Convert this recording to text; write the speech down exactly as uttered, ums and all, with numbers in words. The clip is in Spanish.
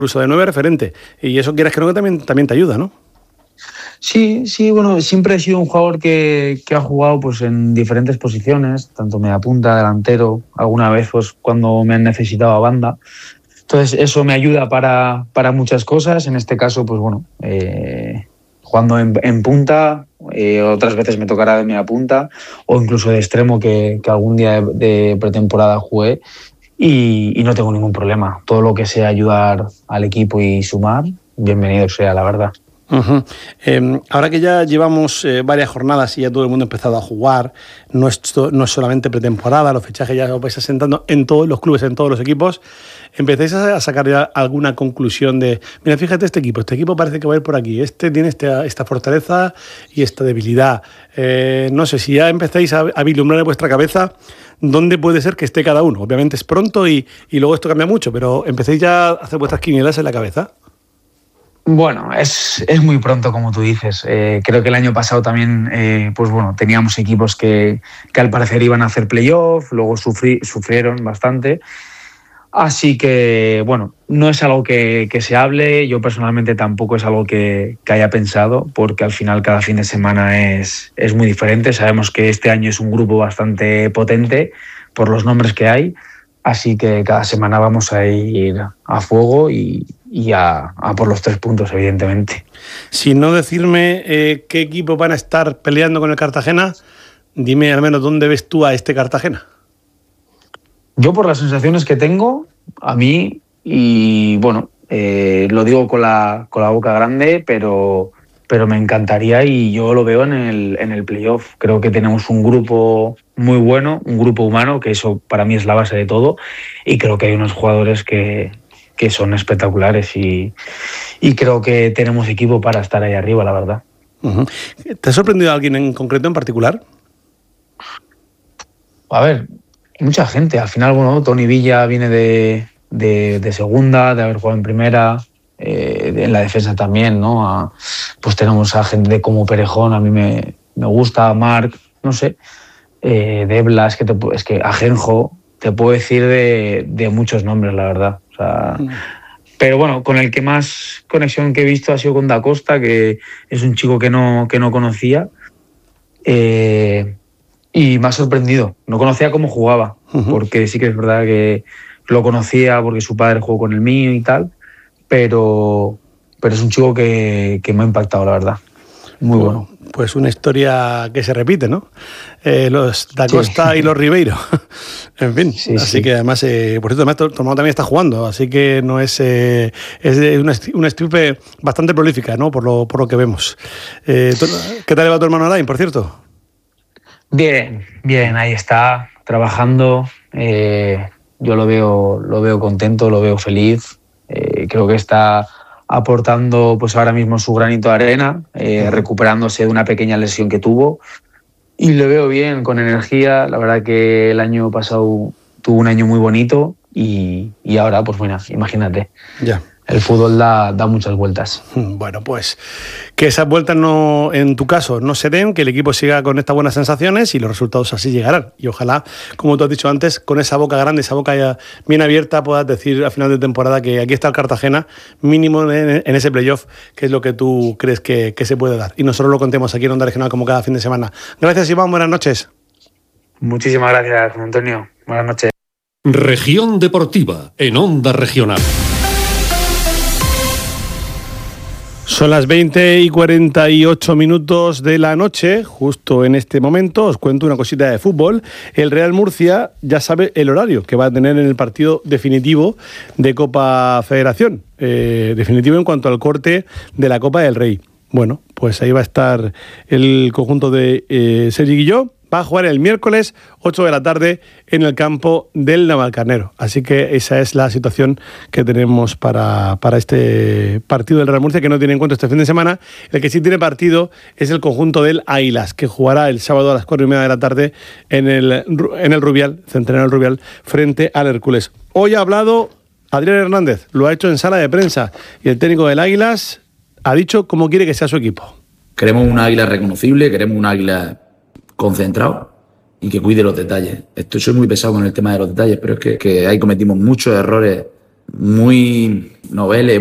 incluso de nueve referente. Y eso, quieras que no, que también, también te ayuda, ¿no? Sí, sí, bueno, siempre he sido un jugador que, que ha jugado pues en diferentes posiciones, tanto mediapunta, delantero, alguna vez pues cuando me han necesitado a banda. Entonces eso me ayuda para, para muchas cosas. En este caso, pues bueno, eh, jugando en, en punta, eh, otras veces me tocará de media punta o incluso de extremo que, que algún día de, de pretemporada jugué y, y no tengo ningún problema. Todo lo que sea ayudar al equipo y sumar, bienvenido sea, la verdad. Uh-huh. Eh, ahora que ya llevamos eh, varias jornadas y ya todo el mundo ha empezado a jugar, no es, no es solamente pretemporada, los fichajes ya os vais asentando en todos los clubes, en todos los equipos, empezáis a sacar ya alguna conclusión de, mira, fíjate este equipo, este equipo parece que va a ir por aquí, este tiene esta, esta fortaleza y esta debilidad. Eh, no sé, si ya empezáis a, a vislumbrar en vuestra cabeza dónde puede ser que esté cada uno. Obviamente es pronto y, y luego esto cambia mucho, pero empecéis ya a hacer vuestras quinielas en la cabeza. Bueno, es, es muy pronto, como tú dices. Eh, creo que el año pasado también, eh, pues bueno, teníamos equipos que, que al parecer iban a hacer playoff, luego sufrí, sufrieron bastante. Así que, bueno, no es algo que, que se hable. Yo personalmente tampoco es algo que, que haya pensado, porque al final cada fin de semana es, es muy diferente. Sabemos que este año es un grupo bastante potente por los nombres que hay. Así que cada semana vamos a ir a fuego y, y a, a por los tres puntos, evidentemente. Si no decirme eh, qué equipo van a estar peleando con el Cartagena, dime al menos dónde ves tú a este Cartagena. Yo, por las sensaciones que tengo, a mí, y bueno, eh, lo digo con la, con la boca grande, pero, pero me encantaría y yo lo veo en el, en el playoff. Creo que tenemos un grupo muy bueno, un grupo humano, que eso para mí es la base de todo, y creo que hay unos jugadores que, que son espectaculares y, y creo que tenemos equipo para estar ahí arriba, la verdad. Uh-huh. ¿Te ha sorprendido alguien en concreto, en particular? A ver, mucha gente. Al final, bueno, Tony Villa viene de, de, de segunda, de haber jugado en primera, eh, en la defensa también, ¿no? A, pues tenemos a gente como Perejón, a mí me, me gusta, Marc, no sé, eh, Debla, es que, te, es que Ajenjo, te puedo decir de, de muchos nombres, la verdad. O sea, mm. Pero bueno, con el que más conexión que he visto ha sido con Da Costa, que es un chico que no, que no conocía. Eh, Y me ha sorprendido. No conocía cómo jugaba, uh-huh. porque sí que es verdad que lo conocía porque su padre jugó con el mío y tal, pero, pero es un chico que, que me ha impactado, la verdad. Muy bueno. Pues una historia que se repite, ¿no? Eh, los Da Costa sí. y los Ribeiro. En fin, sí, así sí. que además, eh, por cierto, además tu hermano también está jugando, así que no es, eh, es una, una estirpe bastante prolífica, ¿no? Por lo, por lo que vemos. Eh, ¿Qué tal le va a tu hermano Alain, por cierto? Bien, bien, ahí está, trabajando. Eh, yo lo veo, lo veo contento, lo veo feliz. Eh, creo que está aportando pues ahora mismo su granito de arena, eh, recuperándose de una pequeña lesión que tuvo. Y lo veo bien, con energía. La verdad que el año pasado tuvo un año muy bonito y, y ahora, pues bueno, imagínate. Ya. El fútbol da, da muchas vueltas. Bueno, pues que esas vueltas no, en tu caso, no se den, que el equipo siga con estas buenas sensaciones y los resultados así llegarán. Y ojalá, como tú has dicho antes, con esa boca grande, esa boca ya bien abierta, puedas decir a final de temporada que aquí está el Cartagena, mínimo en, en ese playoff, que es lo que tú crees que, que se puede dar. Y nosotros lo contemos aquí en Onda Regional como cada fin de semana. Gracias, Iván, buenas noches. Muchísimas gracias, Antonio. Buenas noches. Región Deportiva, en Onda Regional. Son las veinte y cuarenta y ocho minutos de la noche. Justo en este momento os cuento una cosita de fútbol. El Real Murcia ya sabe el horario que va a tener en el partido definitivo de Copa Federación. Eh, definitivo en cuanto al corte de la Copa del Rey. Bueno, pues ahí va a estar el conjunto de eh, Sergi Guilló. Va a jugar el miércoles, ocho de la tarde, en el campo del Navalcarnero. Así que esa es la situación que tenemos para, para este partido del Real Murcia, que no tiene en cuenta este fin de semana. El que sí tiene partido es el conjunto del Águilas, que jugará el sábado a las cuatro y media de la tarde en el, en el Rubial, Centenario del Rubial, frente al Hércules. Hoy ha hablado Adrián Hernández, lo ha hecho en sala de prensa, y el técnico del Águilas ha dicho cómo quiere que sea su equipo. Queremos un Águila reconocible, queremos un Águila concentrado y que cuide los detalles. Esto soy muy pesado con el tema de los detalles, pero es que, que ahí cometimos muchos errores muy noveles.